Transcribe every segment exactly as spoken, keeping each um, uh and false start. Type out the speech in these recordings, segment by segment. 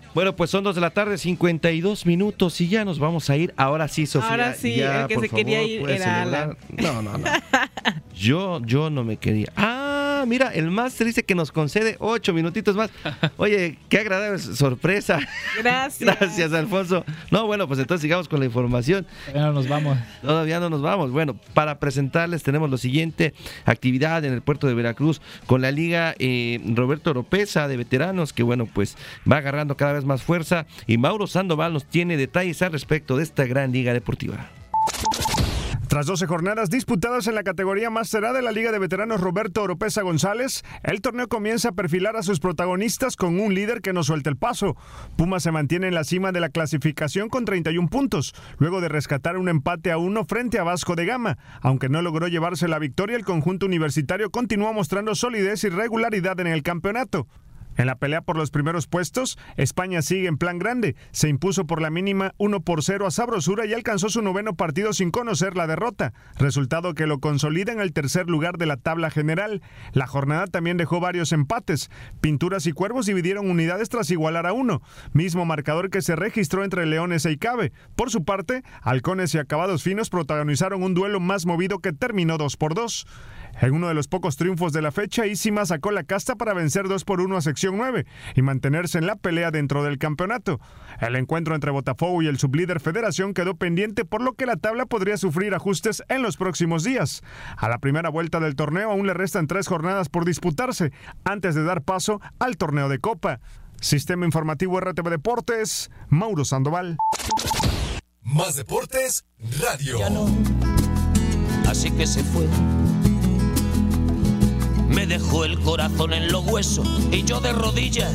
Bueno, pues son dos de la tarde, cincuenta y dos minutos y ya nos vamos a ir. Ahora sí, Sofía. Ahora sí, ya, el que por se favor, quería ir puedes era celebrar. Alan. No, no, no. Yo, yo no me quería. Ah, mira, el máster dice que nos concede ocho minutitos más. Oye, qué agradable sorpresa. Gracias. Gracias, Alfonso. No, bueno, pues entonces sigamos con la información. Todavía no nos vamos. Todavía no nos vamos. Bueno, para presentarles tenemos lo siguiente: actividad en el puerto de Veracruz con la Liga eh, Roberto Oropesa de veteranos, que bueno, pues va agarrando cada vez más fuerza, y Mauro Sandoval nos tiene detalles al respecto de esta gran liga deportiva. Tras doce jornadas disputadas en la categoría Máster A de la Liga de Veteranos Roberto Oropesa González, el torneo comienza a perfilar a sus protagonistas con un líder que no suelta el paso. Pumas se mantiene en la cima de la clasificación con treinta y un puntos, luego de rescatar un empate a uno frente a Vasco de Gama. Aunque no logró llevarse la victoria, el conjunto universitario continúa mostrando solidez y regularidad en el campeonato. En la pelea por los primeros puestos, España sigue en plan grande. Se impuso por la mínima uno por cero a Sabrosura y alcanzó su noveno partido sin conocer la derrota, resultado que lo consolida en el tercer lugar de la tabla general. La jornada también dejó varios empates. Pinturas y Cuervos dividieron unidades tras igualar a uno, mismo marcador que se registró entre Leones e Icabe. Por su parte, Halcones y Acabados Finos protagonizaron un duelo más movido que terminó dos por dos. En uno de los pocos triunfos de la fecha, Isima sacó la casta para vencer dos por uno a Sección nueve y mantenerse en la pelea dentro del campeonato. El encuentro entre Botafogo y el sublíder Federación quedó pendiente, por lo que la tabla podría sufrir ajustes en los próximos días. A la primera vuelta del torneo aún le restan tres jornadas por disputarse, antes de dar paso al torneo de Copa. Sistema Informativo R T V Deportes, Mauro Sandoval. Más Deportes Radio. Ya no, así que se fue. Me dejó el corazón en los huesos y yo de rodillas.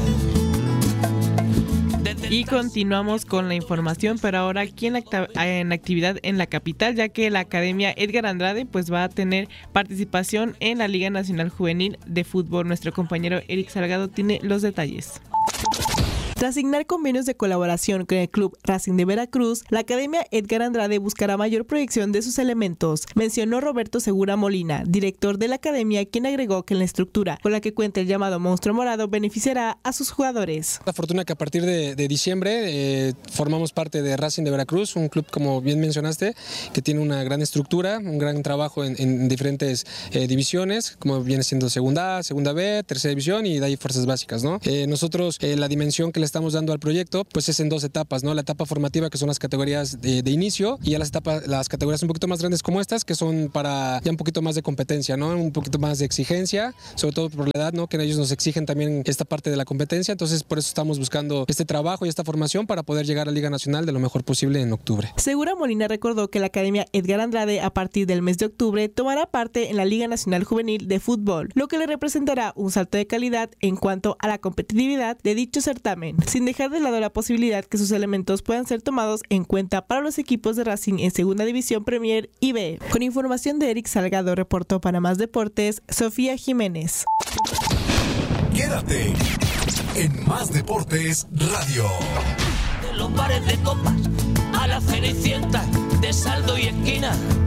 Y continuamos con la información, pero ahora aquí en, acta- en actividad en la capital, ya que la Academia Edgar Andrade pues va a tener participación en la Liga Nacional Juvenil de Fútbol. Nuestro compañero Eric Salgado tiene los detalles. Tras signar convenios de colaboración con el Club Racing de Veracruz, la Academia Edgar Andrade buscará mayor proyección de sus elementos, mencionó Roberto Segura Molina, director de la Academia, quien agregó que la estructura con la que cuenta el llamado Monstruo Morado beneficiará a sus jugadores. La fortuna que a partir de, de diciembre eh, formamos parte de Racing de Veracruz, un club, como bien mencionaste, que tiene una gran estructura, un gran trabajo en, en diferentes eh, divisiones, como viene siendo segunda A, segunda B, tercera división y de ahí fuerzas básicas, ¿no? Eh, nosotros, eh, la dimensión que le estamos dando al proyecto, pues es en dos etapas, ¿no? La etapa formativa, que son las categorías de, de inicio, y ya las etapas, las categorías un poquito más grandes como estas, que son para ya un poquito más de competencia, ¿no? Un poquito más de exigencia, sobre todo por la edad, ¿no? Que ellos nos exigen también esta parte de la competencia, entonces por eso estamos buscando este trabajo y esta formación para poder llegar a la Liga Nacional de lo mejor posible en octubre. Segura Molina recordó que la Academia Edgar Andrade, a partir del mes de octubre, tomará parte en la Liga Nacional Juvenil de Fútbol, lo que le representará un salto de calidad en cuanto a la competitividad de dicho certamen, sin dejar de lado la posibilidad que sus elementos puedan ser tomados en cuenta para los equipos de Racing en Segunda División, Premier y B. Con información de Eric Salgado, reportó para Más Deportes, Sofía Jiménez. Quédate en Más Deportes Radio. De los bares de copas a la Cenicienta, de Saldo y esquina,